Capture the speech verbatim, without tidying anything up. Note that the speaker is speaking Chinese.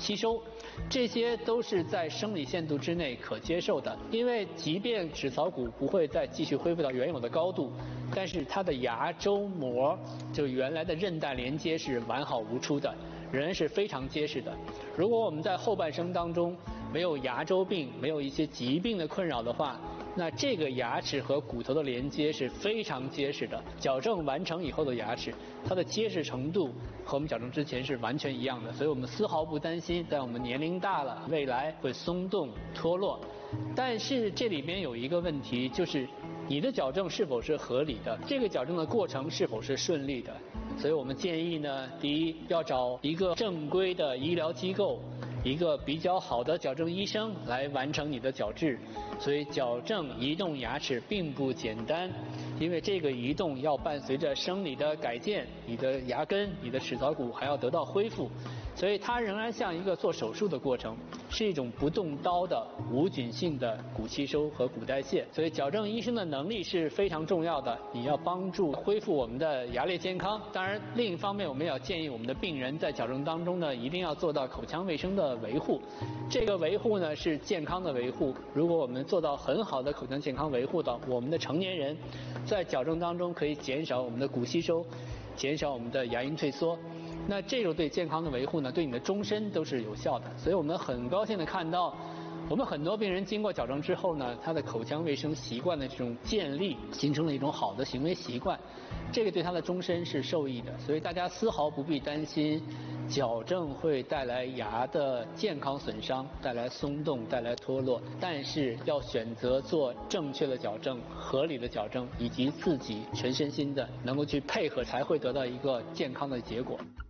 吸收，这些都是在生理限度之内可接受的。因为即便齿槽骨不会再继续恢复到原有的高度，但是它的牙周膜就原来的韧带连接是完好无缺的，仍然是非常结实的。如果我们在后半生当中没有牙周病，没有一些疾病的困扰的话，那这个牙齿和骨头的连接是非常结实的。矫正完成以后的牙齿，它的结实程度和我们矫正之前是完全一样的，所以我们丝毫不担心在我们年龄大了未来会松动脱落。但是这里边有一个问题，就是你的矫正是否是合理的，这个矫正的过程是否是顺利的。所以我们建议呢，第一要找一个正规的医疗机构，一个比较好的矫正医生来完成你的矫治。所以矫正移动牙齿并不简单，因为这个移动要伴随着生理的改建，你的牙根、你的齿槽骨还要得到恢复，所以它仍然像一个做手术的过程，是一种不动刀的无菌性的骨吸收和骨代谢。所以矫正医生的能力是非常重要的，你要帮助恢复我们的牙列健康。当然，另一方面我们也要建议我们的病人在矫正当中呢，一定要做到口腔卫生的维护。这个维护呢是健康的维护，如果我们做到很好的口腔健康维护的，我们的成年人在矫正当中可以减少我们的骨吸收，减少我们的牙龈退缩。那这种对健康的维护呢，对你的终身都是有效的。所以我们很高兴的看到，我们很多病人经过矫正之后呢，他的口腔卫生习惯的这种建立，形成了一种好的行为习惯，这个对他的终身是受益的。所以大家丝毫不必担心矫正会带来牙的健康损伤，带来松动，带来脱落，但是要选择做正确的矫正、合理的矫正，以及自己全身心的能够去配合，才会得到一个健康的结果。